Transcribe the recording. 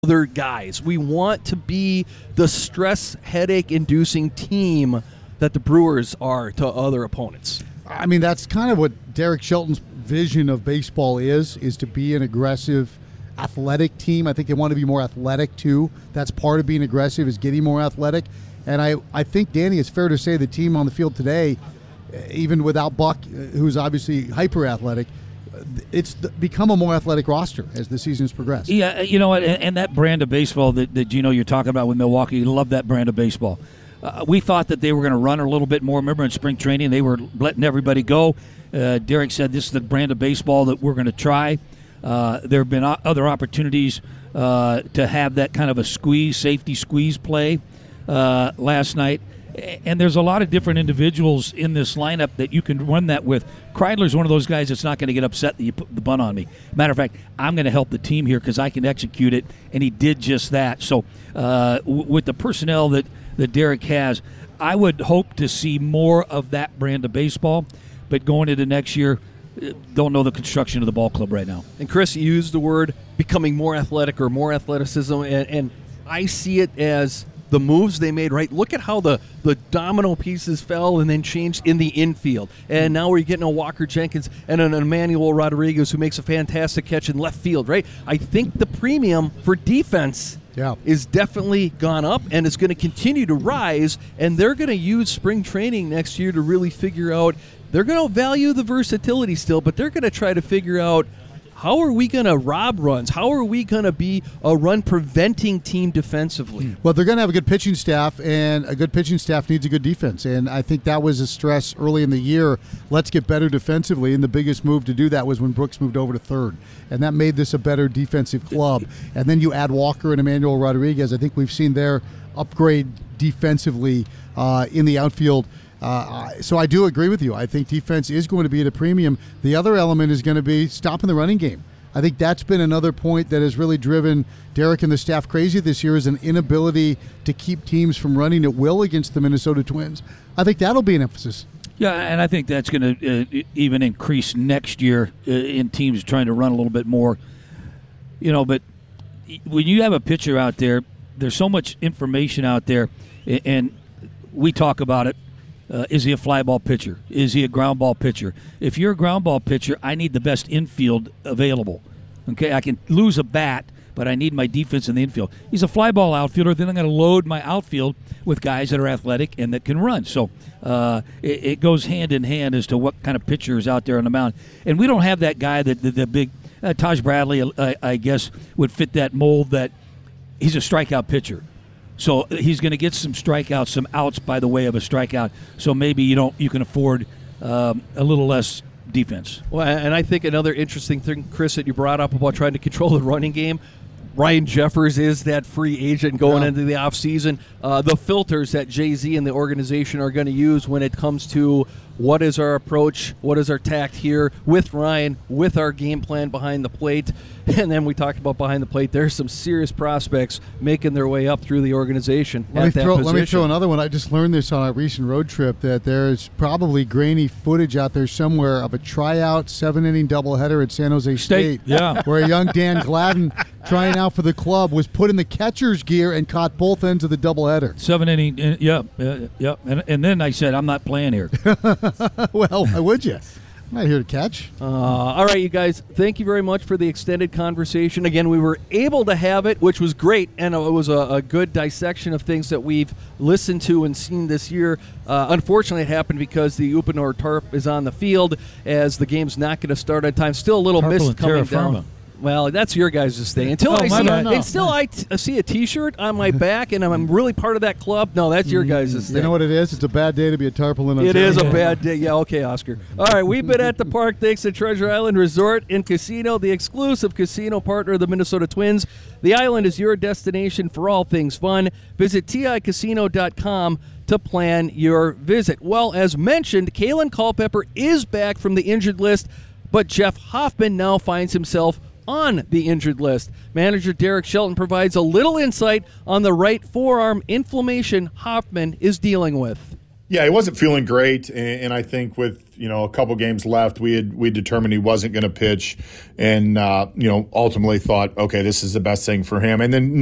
other guys. We want to be the stress, headache-inducing team that the Brewers are to other opponents. I mean, that's kind of what Derek Shelton's vision of baseball is to be an aggressive, athletic team. I think they want to be more athletic, too. That's part of being aggressive, is getting more athletic. And I think, Danny, it's fair to say the team on the field today, even without Buck, who's obviously hyper-athletic, it's become a more athletic roster as the season's progressed. Yeah, you know what, and that brand of baseball that Gino, you're talking about with Milwaukee, you love that brand of baseball. We thought that they were going to run a little bit more. Remember in spring training, they were letting everybody go. Derek said this is the brand of baseball that we're going to try. There have been other opportunities to have that kind of a safety squeeze play last night. And there's a lot of different individuals in this lineup that you can run that with. Kreidler's one of those guys that's not going to get upset that you put the bunt on me. Matter of fact, I'm going to help the team here because I can execute it, and he did just that. So with the personnel that Derek has, I would hope to see more of that brand of baseball. But going into next year, don't know the construction of the ball club right now. And Chris, you used the word becoming more athletic or more athleticism, and I see it as the moves they made, right? Look at how the domino pieces fell and then changed in the infield. And now we're getting a Walker Jenkins and an Emmanuel Rodriguez who makes a fantastic catch in left field, right? I think the premium for defense is definitely gone up, and it's going to continue to rise, and they're going to use spring training next year to really figure out, they're going to value the versatility still, but they're going to try to figure out, how are we going to rob runs? How are we going to be a run-preventing team defensively? Well, they're going to have a good pitching staff, and a good pitching staff needs a good defense. And I think that was a stress early in the year. Let's get better defensively, and the biggest move to do that was when Brooks moved over to third. And that made this a better defensive club. And then you add Walker and Emmanuel Rodriguez. I think we've seen their upgrade defensively in the outfield. So I do agree with you. I think defense is going to be at a premium. The other element is going to be stopping the running game. I think that's been another point that has really driven Derek and the staff crazy this year, is an inability to keep teams from running at will against the Minnesota Twins. I think that'll be an emphasis. Yeah, and I think that's going to even increase next year in teams trying to run a little bit more. You know, but when you have a pitcher out there, there's so much information out there, and we talk about it. Is he a fly ball pitcher? Is he a ground ball pitcher? If you're a ground ball pitcher, I need the best infield available. Okay, I can lose a bat, but I need my defense in the infield. He's a fly ball outfielder, then I'm going to load my outfield with guys that are athletic and that can run. So it goes hand in hand as to what kind of pitcher is out there on the mound. And we don't have that guy, the big Taj Bradley, I guess, would fit that mold that he's a strikeout pitcher. So he's going to get some strikeouts, some outs by the way of a strikeout. So maybe you can afford a little less defense. Well, and I think another interesting thing, Chris, that you brought up about trying to control the running game, Ryan Jeffers is that free agent going into the offseason. The filters that Jay-Z and the organization are going to use when it comes to what is our approach, what is our tact here with Ryan, with our game plan behind the plate. And then we talked about behind the plate. There's some serious prospects making their way up through the organization. Let me throw another one. I just learned this on a recent road trip, that there's probably grainy footage out there somewhere of a tryout 7-inning doubleheader at San Jose State. Where a young Dan Gladden trying out for the club was put in the catcher's gear and caught both ends of the doubleheader. 7-inning, and then I said, I'm not playing here. Well, why would you? I'm not here to catch. All right, you guys, thank you very much for the extended conversation. Again, we were able to have it, which was great, and it was a good dissection of things that we've listened to and seen this year. Unfortunately, it happened because the Uponor tarp is on the field, as the game's not going to start on time. Still a little mist coming down. Well, that's your guys' thing. Until I see a T-shirt on my back and I'm really part of that club, no, that's your guys' thing. You know what it is? It's a bad day to be a tarpaulin. It is a bad day. Yeah, okay, Oscar. All right, we've been at the park thanks to Treasure Island Resort and Casino, the exclusive casino partner of the Minnesota Twins. The island is your destination for all things fun. Visit TICasino.com to plan your visit. Well, as mentioned, Kalen Culpepper is back from the injured list, but Jeff Hoffman now finds himself on the injured list. Manager Derek Shelton provides a little insight on the right forearm inflammation Hoffman is dealing with. Yeah, he wasn't feeling great, and I think with a couple games left, we determined he wasn't going to pitch, and ultimately thought, okay, this is the best thing for him. And then